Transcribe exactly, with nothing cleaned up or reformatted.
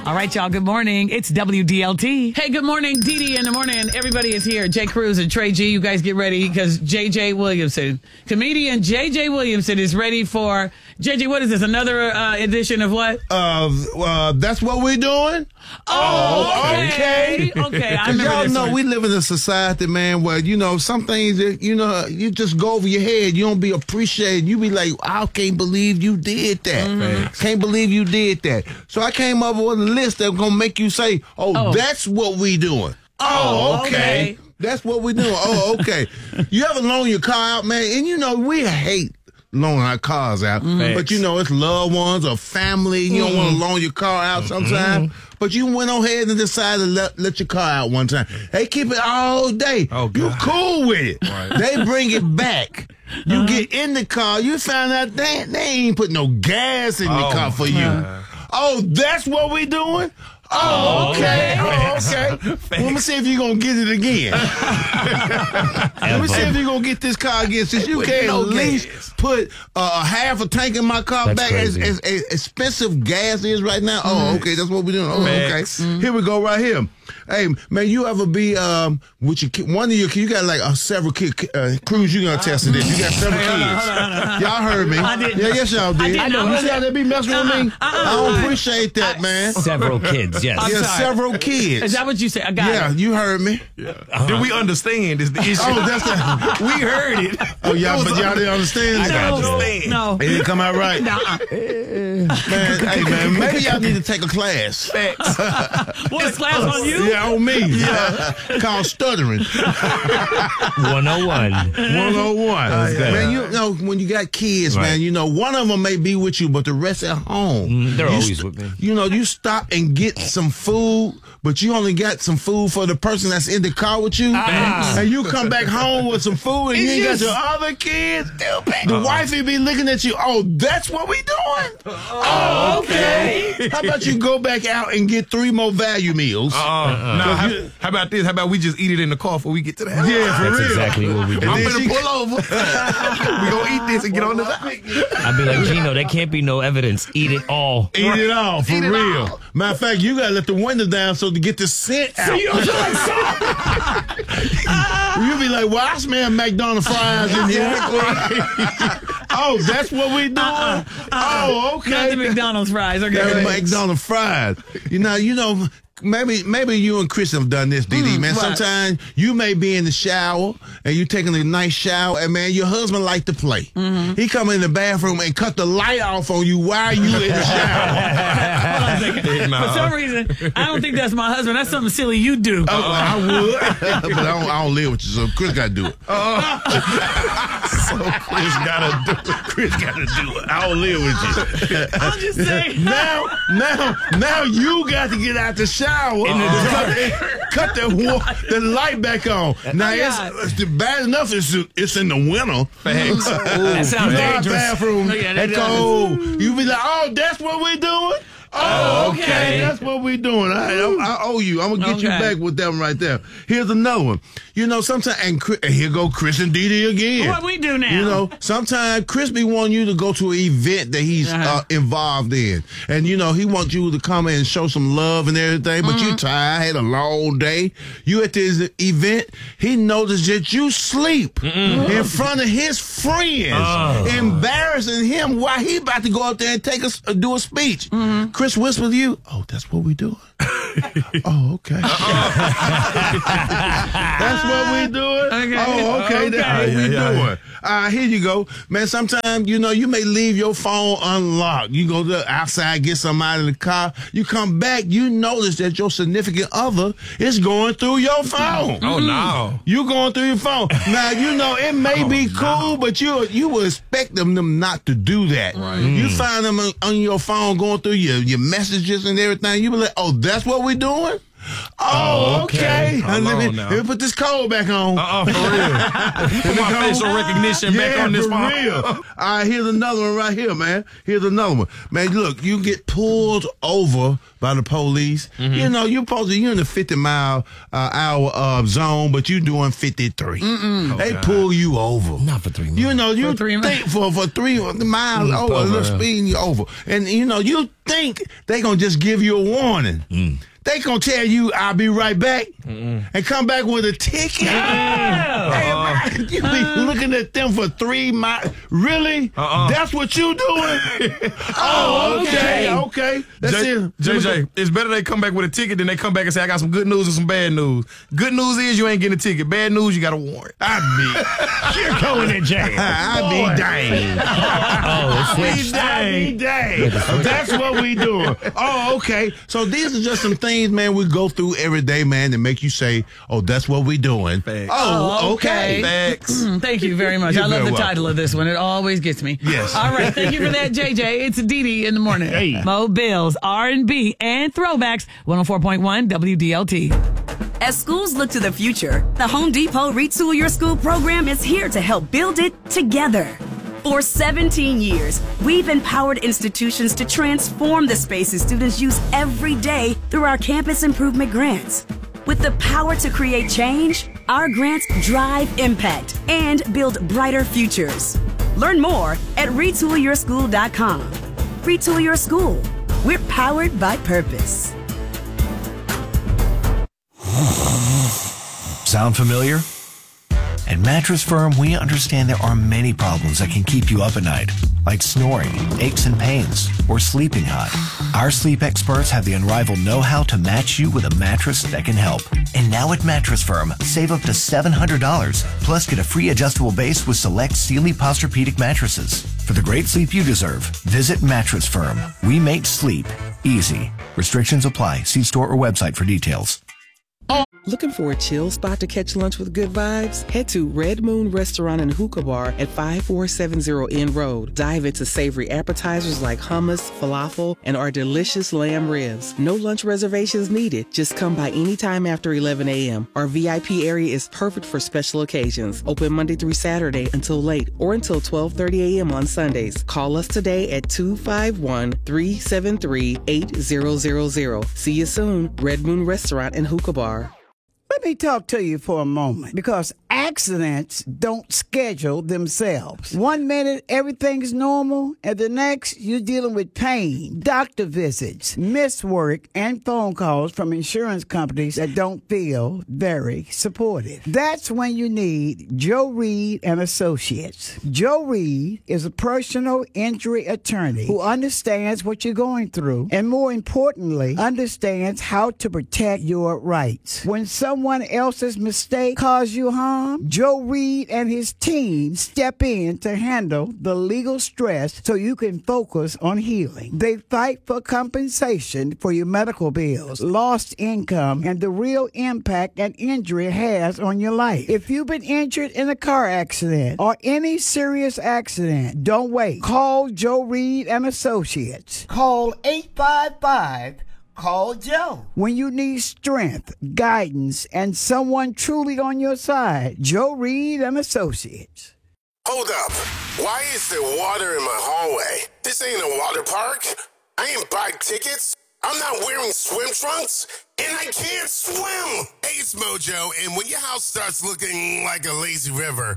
All right, y'all. Good morning. It's W D L T. Hey, good morning. Dee Dee in the morning. Everybody is here. Jay Cruz and Trey G. You guys get ready because J J Williamson, comedian J J Williamson, is ready for J J. What is this? Another uh, edition of what? Uh, uh, that's what we're doing. Oh, okay. Okay. okay. I remember y'all this know one. we live in a society, man, where you know some things that you know you just go over your head. You don't be appreciated. You be like, I can't believe you did that. Mm-hmm. Can't believe you did that. So I came up with a list that's gonna make you say, "Oh, Oh. that's what we doing." Oh, Oh, okay. okay. That's what we doing. Oh, okay. You ever loan your car out, man? And you know we hate loaning our cars out, Mm-hmm. but you know it's loved ones or family. You don't want to loan your car out sometimes. But you went on ahead and decided to let, let your car out one time. They keep it all day. Oh, you God. cool with it. Right. They bring it back. You Uh-huh. get in the car. You find out they, they ain't put no gas in the Oh, car for you. God. Oh, that's what we doing? Oh, okay. Oh, okay. Let me see if you're going to get it again. Let me see if you're going to get this car again. Since you With can't no at least gas. put uh, half a tank in my car That's back as, crazy. as, as expensive gas is right now. Oh, okay. That's what we're doing. Oh, Facts. okay. Here we go right here. Hey, man, you ever be um with your kid, one of your kids, you got like uh, several kids, uh, Cruz, you gonna test this. You got several kids. Y'all heard me. I didn't. Yeah, yes, y'all did. I didn't. know. You see how they be messing with me? Uh-uh, uh-uh. I don't appreciate that, man. Several kids, yes. I'm Yeah, sorry. several kids. Is that what you said? I got Yeah, it. you heard me. Did we understand is the issue? Oh, that's the. we heard it. Oh, y'all, but y'all didn't understand. I got No, understand. no. It didn't come out right. Nuh-uh. Man, hey, man, maybe y'all need to take a class. Facts. What, is class on you? Yeah, on me. Yeah. Called stuttering. one oh one. one oh one. good. Man, you know, when you got kids, Right. man, you know, one of them may be with you, but the rest at home. Mm, they're You always with me. You know, you stop and get some food, but you only got some food for the person that's in the car with you. Ah. And you come back home with some food and you ain't got your other kids. The wifey be looking at you, oh, that's what we doing? Oh, okay. How about you go back out and get three more value meals? Uh, nah, how, how about this? How about we just eat it in the car before we get to the house? Yeah, for That's real. exactly what we do. I'm then gonna she- pull over. we gonna eat this and get on the side. I'd be like, Gino, there can't be no evidence. Eat it all. Eat it all, for Eat it real. all. Matter of fact, you gotta let the window down so to get the scent out. You don't feel like salt? You be like, well, I smell McDonald's fries in here. Oh, that's what we doing? Uh-uh. Oh, Not the okay. McDonald's fries. Okay. That's McDonald's fries. You know, you know, maybe maybe you and Chris have done this, D D, man. what? Sometimes you may be in the shower and you taking a nice shower, and man, your husband like to play. He come in the bathroom and cut the light off on you while you in the shower. Hold on a second. Nah. For some reason, I don't think that's my husband. That's something silly you do. Oh, I would, but I don't, I don't live with you, so Chris got to do it. So Chris gotta do it. Chris got to do it. I don't live with you. I'm just saying. Now, now, now you got to get out the shower and cut, cut the wa- the light back on. Now Oh, it's, God. it's bad enough. It's it's in the winter. Facts. That sounds You know our dangerous. bathroom. Oh, yeah, that That does. cold. You be like, oh, that's what we doing. Oh, okay. okay. That's what we doing. I, I, I owe you. I'm gonna get you Okay. back with that one right there. Here's another one. You know, sometimes and, Chris, and here go Chris and Dee Dee again. What we do now? You know, sometimes Chris be wanting you to go to an event that he's Uh-huh. uh, involved in. And, you know, he wants you to come and show some love and everything, but Mm-hmm. you tired, had a long day. You at this event, he noticed that you sleep in front of his friends, Oh. embarrassing him while he about to go up there and take a, s- uh, do a speech. Mm-hmm. Chris whispered to you, oh, that's what we doing. Oh, okay. That's what we doing? Okay. Oh, okay. That's Okay. what we Yeah, yeah, doing. yeah. Uh, here you go. Man, sometimes, you know, you may leave your phone unlocked. You go to outside, get something out of the car. You come back, you notice that your significant other is going through your phone. Oh no. You going through your phone. Now, you know, it may be cool, but you you would expect them, them not to do that. Right. You find them on, on your phone going through your, your messages and everything. You be like, oh, that's what we doing? Oh, okay. Hold let, me, on now. let me put this code back on. Uh-uh, for real. Put my facial recognition back Yeah, on this for phone. real. All right, here's another one right here, man. Here's another one. Man, look, you get pulled over by the police. Mm-hmm. You know, you're supposed to, you're in the fifty mile uh, hour uh, zone, but you're doing fifty-three. Oh, they God. pull you over. Not for three You months. know, you For three think for, for three miles Mm, over, a over, little yeah. speeding you over. And, you know, you think they going to just give you a warning. Mm. They going to tell you, I'll be right back, and come back with a ticket. Hey, man, you be looking at them for three miles. Really? Uh-uh. That's what you doing? Oh, okay, okay. That's J- it. J J, it's better they come back with a ticket than they come back and say, I got some good news and some bad news. Good news is you ain't getting a ticket. Bad news, you got a warrant. I be, You're going to jail. I be dang. Oh, We it's day, day. That's what we doing. Oh, okay. So these are just some things, man, we go through every day, man, that make you say, oh, that's what we doing. Facts. Oh, okay. Facts. Mm, Thank you very much. You're I love very the welcome. title of this one. It always gets me. Yes. All right. Thank you for that, J J. It's Dee Dee in the morning. Hey. Mo Bills, R and B, and throwbacks. one oh four point one W D L T. As schools look to the future, the Home Depot Retool Your School program is here to help build it together. For seventeen years, we've empowered institutions to transform the spaces students use every day through our campus improvement grants. With the power to create change, our grants drive impact and build brighter futures. Learn more at retool your school dot com. Retool Your School. We're powered by purpose. Sound familiar? At Mattress Firm, we understand there are many problems that can keep you up at night, like snoring, aches and pains, or sleeping hot. Our sleep experts have the unrivaled know-how to match you with a mattress that can help. And now at Mattress Firm, save up to seven hundred dollars, plus get a free adjustable base with select Sealy Posturepedic mattresses. For the great sleep you deserve, visit Mattress Firm. We make sleep easy. Restrictions apply. See store or website for details. Looking for a chill spot to catch lunch with good vibes? Head to Red Moon Restaurant and Hookah Bar at five four seven zero N Road. Dive into savory appetizers like hummus, falafel, and our delicious lamb ribs. No lunch reservations needed. Just come by anytime after eleven a.m. Our V I P area is perfect for special occasions. Open Monday through Saturday until late or until twelve thirty a.m. on Sundays. Call us today at two five one, three seven three, eight zero zero zero. See you soon. Red Moon Restaurant and Hookah Bar. Let me talk to you for a moment, because accidents don't schedule themselves. One minute, everything's normal, and the next, you're dealing with pain, doctor visits, missed work, and phone calls from insurance companies that don't feel very supportive. That's when you need Joe Reed and Associates. Joe Reed is a personal injury attorney who understands what you're going through, and more importantly, understands how to protect your rights. When someone else's mistake cause you harm, Joe Reed and his team step in to handle the legal stress so you can focus on healing. They fight for compensation for your medical bills, lost income, and the real impact an injury has on your life. If you've been injured in a car accident or any serious accident, don't wait. Call Joe Reed and Associates. Call eight five five Call Joe. When you need strength, guidance, and someone truly on your side, Joe Reed and Associates. Hold up. Why is there water in my hallway? This ain't a water park. I ain't buy tickets. I'm not wearing swim trunks, and I can't swim. Hey, it's Mojo, and when your house starts looking like a lazy river,